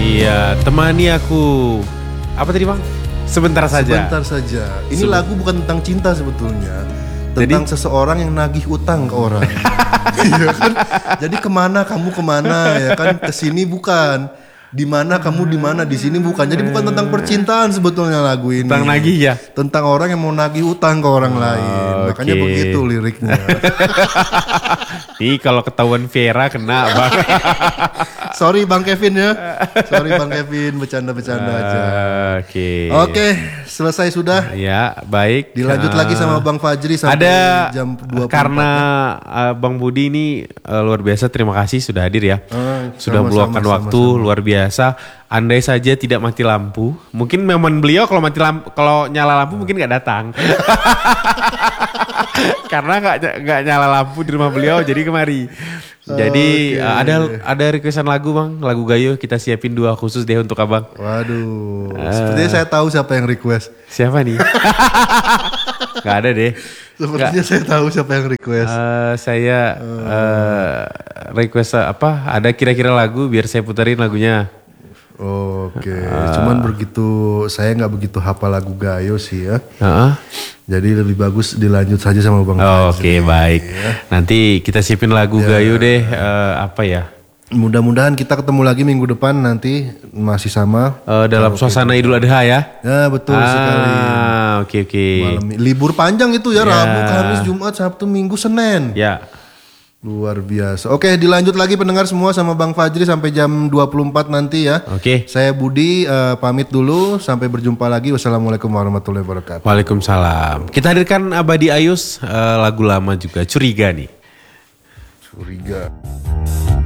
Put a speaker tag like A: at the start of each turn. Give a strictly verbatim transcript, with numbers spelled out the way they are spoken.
A: Iya, temani aku. Apa tadi bang? Sebentar saja.
B: Sebentar saja. Ini
A: Seben-
B: lagu bukan tentang cinta sebetulnya. Tentang
A: Jadi?
B: seseorang yang nagih utang ke orang. Iya kan? Jadi kemana kamu kemana ya kan? Kesini bukan. Di mana kamu di mana di sini bukan. Jadi bukan tentang percintaan sebetulnya lagu ini.
A: Tentang nagih ya?
B: Tentang orang yang mau nagih utang ke orang lain. Makanya
A: oke.
B: begitu liriknya.
A: Nih kalau ketahuan Vera kena bang.
B: Sorry Bang Kevin ya. Sorry Bang Kevin, bercanda-bercanda aja.
A: Oke.
B: Oke, selesai sudah.
A: Ya baik.
B: Dilanjut
A: Eh,
B: lagi sama Bang Fajri sampai
A: ada
B: jam dua puluh empat.
A: karena eh, Bang Budi ini eh, luar biasa, terima kasih sudah hadir ya.
B: Ah,
A: Sudah
B: sama-sama,
A: meluangkan waktu
B: sama-sama.
A: luar biasa. Andai saja tidak mati lampu, mungkin memang beliau kalau mati lampu, kalau nyala lampu mungkin nggak datang. Karena nggak nggak nyala lampu di rumah beliau, jadi kemari. Jadi
B: Oke.
A: eh, ada ada requestan lagu bang, lagu Gayo kita siapin dua khusus deh untuk abang.
B: Waduh, sepertinya saya tahu siapa yang request.
A: Siapa nih? Gak ada deh.
B: Sepertinya saya tahu siapa yang request.
A: Eh, saya eh, request apa? Ada kira-kira lagu biar saya puterin lagunya.
B: Oke, cuman begitu saya nggak begitu hafal lagu Gayo sih ya.
A: Heeh.
B: Jadi lebih bagus dilanjut saja sama Bang
A: Oh,
B: Fajri.
A: Oke baik. Nanti kita siapin lagu Gayo deh. eh, apa ya?
B: Mudah-mudahan kita ketemu lagi minggu depan nanti masih sama.
A: Eh, dalam suasana Idul Adha ya.
B: Ya betul sekali.
A: Ah oke oke.
B: Malam libur panjang itu ya, Rabu, Kamis, Jumat, Sabtu, Minggu, Senin.
A: Ya.
B: Luar biasa. Oke, dilanjut lagi pendengar semua sama Bang Fajri sampai jam dua puluh empat nanti ya.
A: Oke.
B: Saya Budi eh, pamit dulu, sampai berjumpa lagi. Wassalamualaikum warahmatullahi wabarakatuh.
A: Waalaikumsalam. Kita hadirkan Abadi Ayus, eh, lagu lama juga, Curiga nih.
B: Curiga.